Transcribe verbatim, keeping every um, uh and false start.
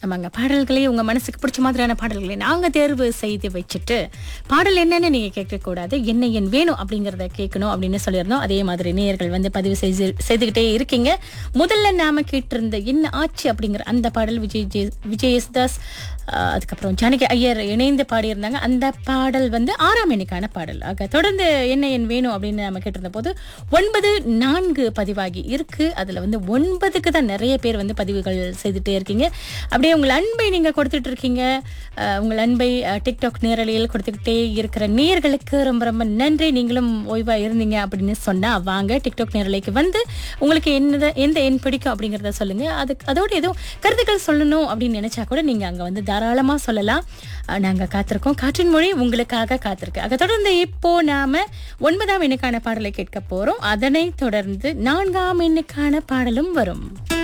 ஆமாங்க, பாடல்களே உங்க மனசுக்கு பிடிச்ச மாதிரியான பாடல்களை நாங்க தேர்வு செய்து வச்சுட்டு பாடல் என்னன்னு நீங்க கேட்க கூடாது, என்ன என் வேணும் அப்படிங்கறத கேட்கணும் அப்படின்னு சொல்லியிருந்தோம். அதே மாதிரி நேயர்கள் வந்து பதிவு செய்து செய்துகிட்டே இருக்கீங்க. முதல்ல நாம கேட்டிருந்த என்ன ஆச்சு அப்படிங்கிற அந்த பாடல் விஜய் ஜே- விஜய் யேசுதாஸ், ஆஹ், அதுக்கப்புறம் ஜானகி ஐயர் இணைந்து பாடியிருந்தாங்க. அந்த பாடல் வந்து ஆறாம் எண்ணுக்கான பாடல். ஆக தொடர்ந்து என்ன என் வேணும் அப்படின்னு நம்ம கேட்டிருந்த போது ஒன்பது நான்கு பதிவாகி இருக்கு. அதுல வந்து ஒன்பதுக்கு தான் நிறைய பேர் வந்து பதிவுகள் செய்துட்டே இருக்கீங்க. அப்படியே உங்கள் அன்பை நீங்க கொடுத்துட்டு இருக்கீங்க. அஹ், உங்கள் அன்பை அஹ், டிக்டாக் நேரலையில் கொடுத்துக்கிட்டே இருக்கிற நேயர்களுக்கு ரொம்ப ரொம்ப நன்றி. நீங்களும் ஓய்வா இருந்தீங்க அப்படின்னு சொன்னா வாங்க டிக்டாக் நேரலைக்கு வந்து உங்களுக்கு என்ன எந்த எண் பிடிக்கும் அப்படிங்கறத சொல்லுங்க. அதுக்கு அதோட ஏதோ கருத்துக்கள் சொல்லணும் அப்படின்னு நினைச்சா கூட நீங்க அங்க வந்து தாராளமா சொல்லலாம். அஹ், நாங்க காத்திருக்கோம். காற்றின் மொழி உங்களுக்காக காத்திருக்கு. அதை தொடர்ந்து இப்போ நாம ஒன்பதாம் எண்ணுக்கான பாடலை கேட்க போறோம். அதனை தொடர்ந்து நான்காம் எண்ணுக்கான பாடலும் வரும்.